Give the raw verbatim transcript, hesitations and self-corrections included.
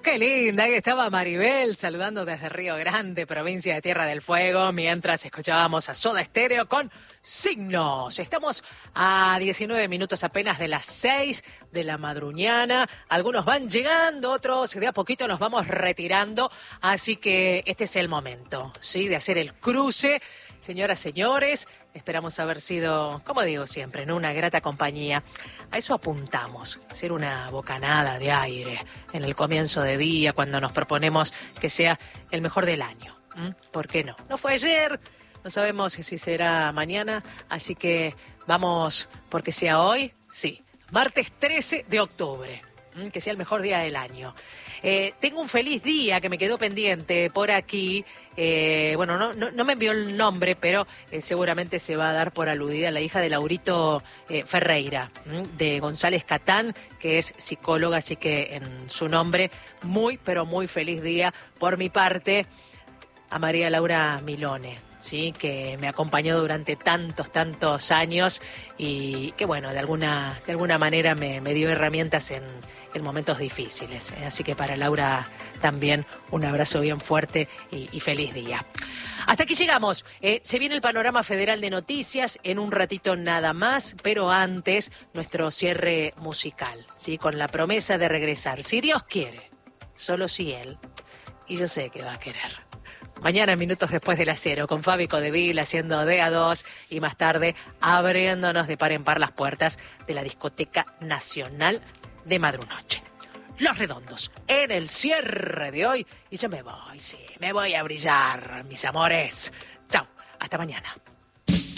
qué linda. Ahí estaba Maribel saludando desde Río Grande, provincia de Tierra del Fuego, mientras escuchábamos a Soda Stereo con Signos. Estamos a diecinueve minutos apenas de las seis de la madruñana. Algunos van llegando, otros de a poquito nos vamos retirando. Así que este es el momento, ¿sí?, de hacer el cruce. Señoras, señores, esperamos haber sido, como digo siempre, ¿no?, una grata compañía. A eso apuntamos, ser una bocanada de aire en el comienzo de día, cuando nos proponemos que sea el mejor del año. ¿Mm? ¿Por qué no? No fue ayer, no sabemos si será mañana, así que vamos porque sea hoy, sí, martes trece de octubre, ¿Mm? Que sea el mejor día del año. Eh, tengo un feliz día que me quedó pendiente por aquí. Eh, bueno, no, no, no me envió el nombre, pero eh, seguramente se va a dar por aludida la hija de Laurito eh, Ferreira, ¿m? de González Catán, que es psicóloga, así que en su nombre, muy, pero muy feliz día por mi parte a María Laura Milone, sí, que me acompañó durante tantos, tantos años y que, bueno, de alguna, de alguna manera me, me dio herramientas en, en momentos difíciles. Así que para Laura también un abrazo bien fuerte y, y feliz día. Hasta aquí llegamos. Eh, se viene el panorama federal de noticias en un ratito nada más, pero antes nuestro cierre musical, ¿sí?, con la promesa de regresar, si Dios quiere, solo si Él, y yo sé que va a querer. Mañana, minutos después de las cero, con Fabi Codevil haciendo D A dos y más tarde abriéndonos de par en par las puertas de la Discoteca Nacional de Madrunoche. Los Redondos, en el cierre de hoy. Y yo me voy, sí, me voy a brillar, mis amores. Chao, hasta mañana.